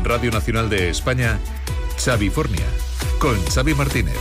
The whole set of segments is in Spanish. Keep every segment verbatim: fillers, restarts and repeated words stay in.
En Radio Nacional de España, Xavifornia, con Xavi Martínez.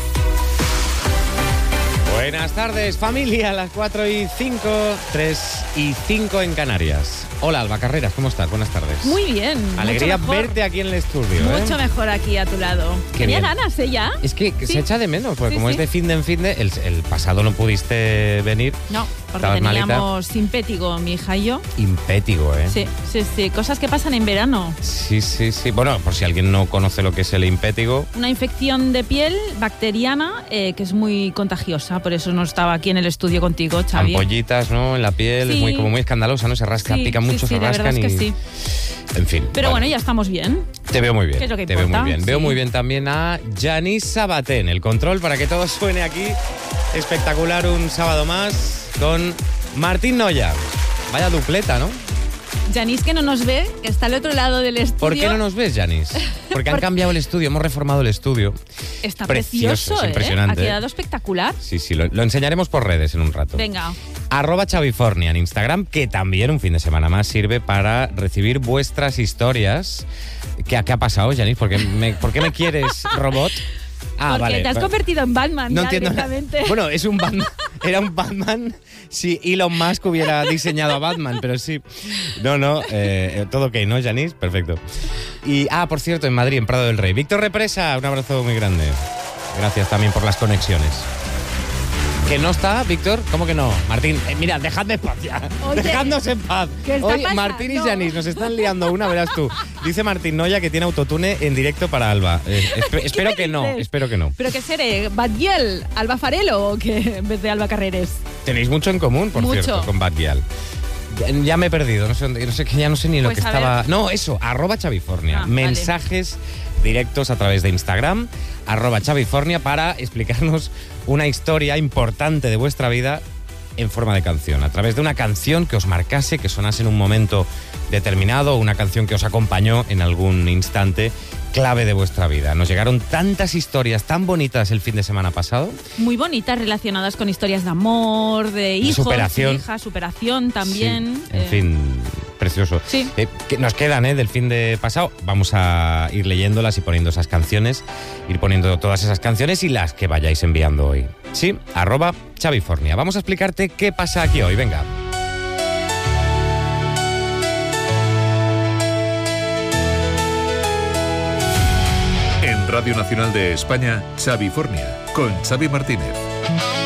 Buenas tardes, familia, a las cuatro y cinco, tres y cinco en Canarias. Hola, Alba Carreras, ¿cómo estás? Buenas tardes. Muy bien. Alegría mucho mejor. verte aquí en el estudio. Mucho ¿eh? mejor aquí a tu lado. Qué Tenía bien. ganas, ¿eh? Ya. Es que Sí. se echa de menos, porque Sí, como sí. es de fin de en fin de, el, el pasado no pudiste venir. No, porque Estabas teníamos simpético, mi hija y yo. Impétigo, ¿eh? Sí, sí, sí. Cosas que pasan en verano. Sí, sí, sí. Bueno, por si alguien no conoce lo que es el impétigo. Una infección de piel bacteriana eh, que es muy contagiosa. Por eso no estaba aquí en el estudio contigo, Xavi. Ampollitas, ¿no? En la piel, Sí. es muy, como muy escandalosa, ¿no? Se rasca, Sí, pica sí, mucho, sí, se la rascan verdad es y... que sí. En fin. Pero vale. bueno, ya estamos bien. Te veo muy bien. ¿Qué es lo que Te veo muy importa? bien. Veo Sí. muy bien también a Yanis Sabaté en el control para que todo suene aquí. Espectacular un sábado más con Martín Noya. Vaya dupleta, ¿no? Yanis, que no nos ve, que está al otro lado del estudio. ¿Por qué no nos ves, Yanis? Porque han Porque- cambiado el estudio, hemos reformado el estudio. Está Precioso, precioso, es ¿eh? impresionante. Ha quedado espectacular. Sí, sí, lo, lo enseñaremos por redes en un rato. Venga. Arroba Xavifornia en Instagram, que también un fin de semana más sirve para recibir vuestras historias. ¿Qué, qué ha pasado, Yanis? ¿Por qué me, ¿por qué me quieres, robot? Ah, Porque vale. te has vale. convertido en Batman No ya entiendo nada. directamente. Bueno, es un Batman. Era un Batman si Elon Musk hubiera diseñado a Batman, pero sí. No, no, eh, todo ok, ¿no, Yanis? Perfecto. Y, ah, por cierto, en Madrid, en Prado del Rey. Víctor Represa, un abrazo muy grande. Gracias también por las conexiones. ¿Que no está, Víctor? ¿Cómo que no? Martín, eh, mira, dejadme en paz ya. Oye, Dejadnos en paz. ¿qué está Hoy pasando? Martín y Yanis nos están liando una, verás tú. Dice Martín Noya que tiene autotune en directo para Alba. Eh, espe- espero me que no, dices? espero que no. ¿Pero qué seré? ¿Batgiel? ¿Alba Farelo o qué en vez de Alba Carreres? Tenéis mucho en común, por Mucho. cierto, con Bad Gyal. Ya, ya me he perdido, no sé, dónde- no sé, que ya no sé ni lo Pues que a estaba... ver. No, eso, arroba Xavifornia. Ah, vale. Mensajes directos a través de Instagram, arroba Xavifornia, para explicarnos una historia importante de vuestra vida en forma de canción. A través de una canción que os marcase, que sonase en un momento determinado, una canción que os acompañó en algún instante clave de vuestra vida. Nos llegaron tantas historias tan bonitas el fin de semana pasado. Muy bonitas relacionadas con historias de amor, de hijos, superación. hijas, superación también. Sí, en eh, fin, precioso. Sí. Eh, que nos quedan eh, del fin de pasado. Vamos a ir leyéndolas y poniendo esas canciones, ir poniendo todas esas canciones y las que vayáis enviando hoy. Sí, arroba Xavifornia. Vamos a explicarte qué pasa aquí hoy. Venga. En Radio Nacional de España, Xavifornia, con Xavi Martínez.